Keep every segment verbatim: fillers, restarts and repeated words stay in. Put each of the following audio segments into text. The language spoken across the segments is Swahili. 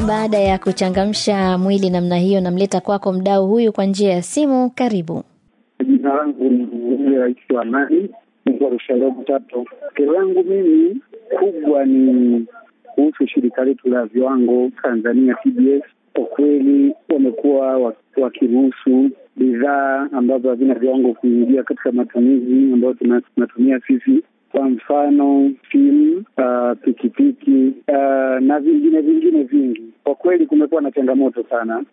Baada ya kuchangamsha mwili namna hiyo, namleta kwako mdau huyu kwa njia ya simu. Karibu. Jina langu ni Rais wa Amani, kwa Rusharobu Tato. Kero yangu mimi kubwa ni kuhusu shirika letu la viwango Tanzania T B S. Kwa kweli wamekuwa wakiruhusu bidhaa ambazo havina viwango kuingia katika matumizi ambayo tunatumia sisi. Kwa mfano simu, uh, pikipiki uh, na vingine vingine vingi. Kwa kweli kumekuwa na changamoto sana,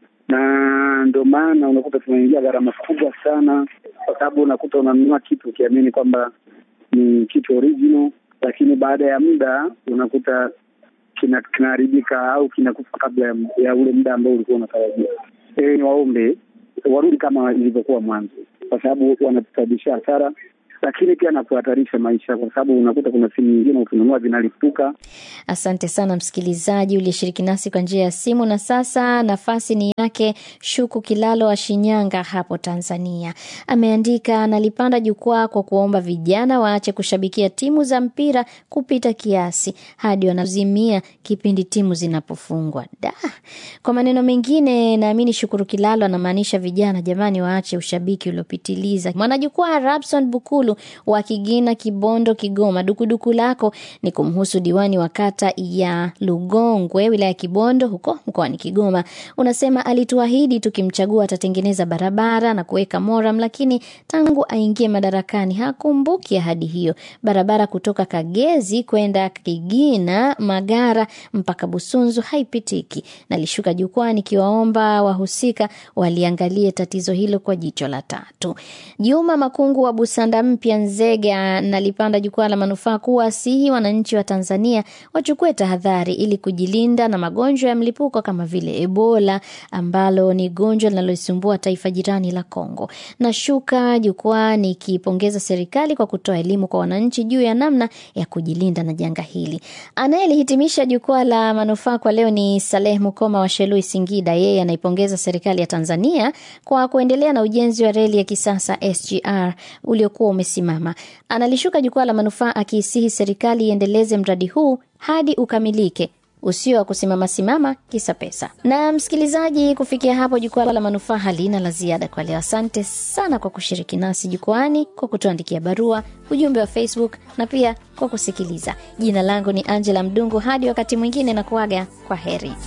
na ndio maana unakuta tunaingia gharama kubwa sana, kwa sababu unakuta unanunua kitu ukiamini kwamba ni kitu original, lakini baada ya muda unakuta kina kinaharibika au kinakufa kabla ya, ya ule muda ambao ulikuwa unatarajia. Eh, ni waombe warudi kama ilivyokuwa mwanzo, kwa sababu wanatusababisha hasara, lakini pia na kuhatarisha maisha, kwa sababu unakuta kuna simu nyingine ukinunua zinalipuka. Asante sana msikilizaji uliyeshiriki nasi kwa njia ya simu. Na sasa nafasi ni yake Shuku Kilalo wa Shinyanga hapo Tanzania. Ameandika, nalipanda jukwaa kwa kuomba vijana waache kushabikia timu za mpira kupita kiasi hadi wanazimia kipindi timu zinapofungwa. Da. Kwa maneno mengine, naamini Shukuru Kilalo anamaanisha vijana jamani waache ushabiki uliopitiliza. Mwanajukwaa Rabson Bukulu wa Kigina, Kibondo, Kigoma. Dukuduku lako ni kumhusu diwani wa kata ya Lugongwe wilaya Kibondo huko mkoani Kigoma. Unasema alituahidi tukimchagua atatengeneza barabara na kuweka moram, lakini tangu aingie madarakani hakumbuki ahadi hiyo. Barabara kutoka Kagezi kwenda Kigina Magara mpaka Busunzu haipitiki. Nalishuka jukwani kiwaomba wahusika waliangalie tatizo hilo kwa jicho la tatu. Juma Makungu wa Busanda Mpya Nzega, nalipanda jukwaa la manufaa kuwasihi wananchi wa Tanzania wachukue tahadhari ili kujilinda na magonjwa ya mlipuko kama vile Ebola ambalo ni gonjwa linaloisumbua taifa jirani la Kongo. Nashuka jukwaa nikipongeza serikali kwa kutoa elimu kwa wananchi juu ya namna ya kujilinda na janga hili. Anayelihitimisha jukwaa la manufaa kwa leo ni Saleh Mukoma wa Shelui Singida. Yeye anaipongeza serikali ya Tanzania kwa kuendelea na ujenzi wa reli ya kisasa S G R uliokuwa umesimama. Analishuka jukwaa la manufaa akiisihi serikali iendeleze mradi huu hadi ukamilike, usio wa kusimama simama kisa pesa. Na msikilizaji, kufikia hapo jukwaa la manufaa halina la ziada kwa leo. Asante sana kwa kushiriki nasi jukwani, kwa kutuandikia barua, ujumbe wa Facebook na pia kwa kusikiliza. Jina langu ni Angela Mdungu, hadi wakati mwingine na kuaga kwa heri.